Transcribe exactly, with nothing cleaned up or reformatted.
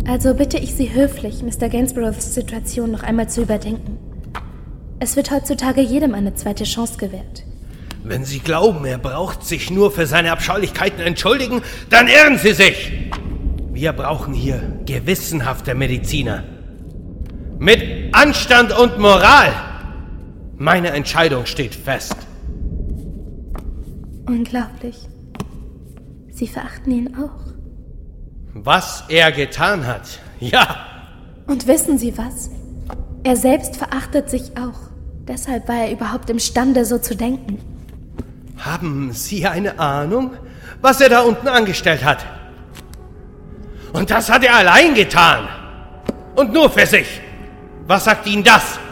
Also bitte ich Sie höflich, Mister Gainsboroughs Situation noch einmal zu überdenken. Es wird heutzutage jedem eine zweite Chance gewährt. Wenn Sie glauben, er braucht sich nur für seine Abscheulichkeiten entschuldigen, dann irren Sie sich! Wir brauchen hier gewissenhafte Mediziner. Mit Anstand und Moral! Meine Entscheidung steht fest. Unglaublich. Sie verachten ihn auch. Was er getan hat, ja. Und wissen Sie was? Er selbst verachtet sich auch. Deshalb war er überhaupt imstande, so zu denken. Haben Sie eine Ahnung, was er da unten angestellt hat? Und das hat er allein getan. Und nur für sich. Was sagt Ihnen das?